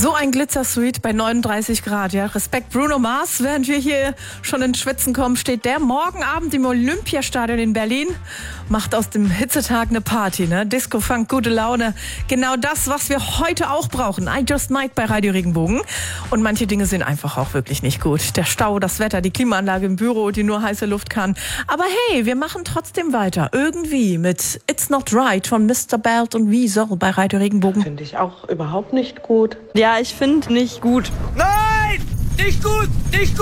So ein Glitzer-Sweet bei 39 Grad, ja. Respekt Bruno Mars, während wir hier schon ins Schwitzen kommen, steht der morgen Abend im Olympiastadion in Berlin, macht aus dem Hitzetag eine Party, ne? Disco, Funk, gute Laune. Genau das, was wir heute auch brauchen. I Just Might bei Radio Regenbogen. Und manche Dinge sind einfach auch wirklich nicht gut. Der Stau, das Wetter, die Klimaanlage im Büro, die nur heiße Luft kann. Aber hey, wir machen trotzdem weiter. Irgendwie mit It's Not Right von Mr. Belt und Wieso bei Radio Regenbogen. Finde ich auch überhaupt nicht gut. Ja, ich finde nicht gut. Nein! Nicht gut! Nicht gut!